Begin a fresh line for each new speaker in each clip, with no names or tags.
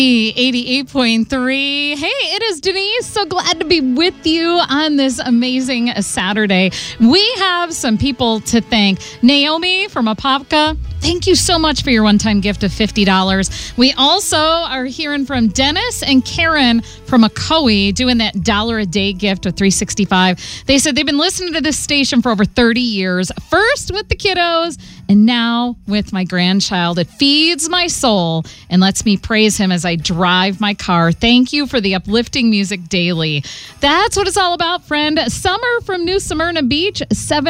88.3. Hey, it is Denise. So glad to be with you on this amazing Saturday. We have some people to thank. Naomi from Apopka, thank you so much for your one-time gift of $50. We also are hearing from Dennis and Karen from Ocoee doing that $1 a day gift of $365. They said they've been listening to this station for over 30 years, first with the kiddos and now with my grandchild. It feeds my soul and lets me praise him as I drive my car. Thank you for the uplifting music daily. That's what it's all about, friend. Summer from New Smyrna Beach,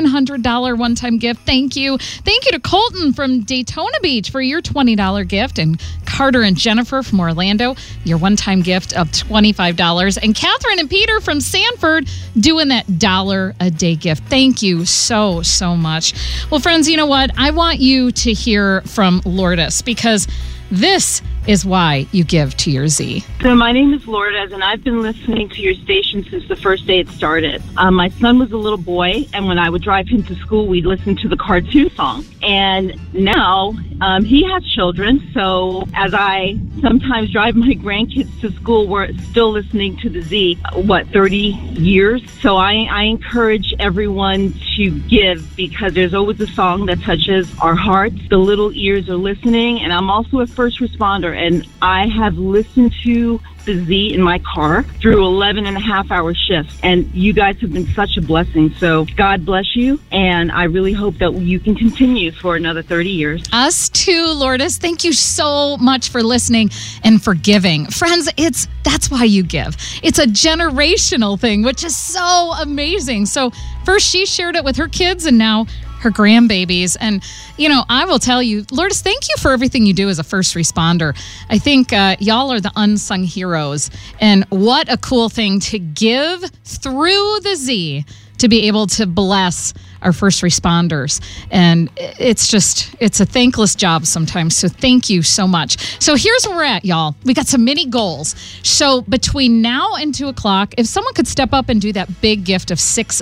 $700 one-time gift. Thank you. Thank you to Colton from Daytona Beach for your $20 gift, and Carter and Jennifer from Orlando, your one-time gift of $25. And Catherine and Peter from Sanford doing that $1 a day gift. Thank you so, so much. Well, friends, you know what? I want you to hear from Lourdes, because this is why you give to your Z.
So my name is Lourdes, and I've been listening to your station since the first day it started. My son was a little boy, and when I would drive him to school, we'd listen to the cartoon song. And now he has children, so as I sometimes drive my grandkids to school, we're still listening to the Z, 30 years? So I encourage everyone to give, because there's always a song that touches our hearts. The little ears are listening, and I'm also a first responder, and I have listened to the Z in my car through 11.5-hour shifts, and you guys have been such a blessing. So God bless you, and I really hope that you can continue for another 30 years.
Us too, Lourdes. Thank you so much for listening and for giving. Friends, that's why you give. It's a generational thing, which is so amazing. So first she shared it with her kids, and now her grandbabies. And, I will tell you, Lourdes, thank you for everything you do as a first responder. I think y'all are the unsung heroes. And what a cool thing to give through the Z to be able to bless our first responders. And it's a thankless job sometimes. So thank you so much. So here's where we're at, y'all. We got some mini goals. So between now and 2 o'clock, if someone could step up and do that big gift of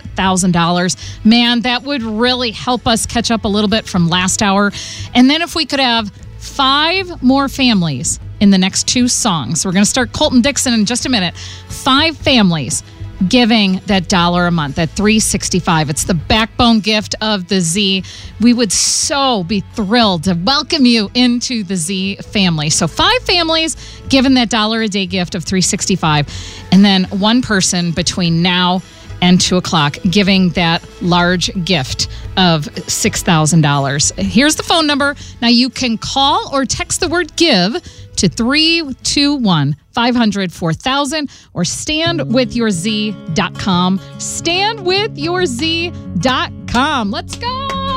$6,000, man, that would really help us catch up a little bit from last hour. And then if we could have 5 more families in the next 2 songs. We're going to start Colton Dixon in just a minute. 5 families giving that $1 a month, that $365. It's the backbone gift of the Z. We would so be thrilled to welcome you into the Z family. So 5 families giving that $1 a day gift of $365. And then 1 person between now and 2 o'clock giving that large gift of $6,000. Here's the phone number. Now you can call or text the word give to 321-500-4000 or standwithyourz.com. Standwithyourz.com. Let's go.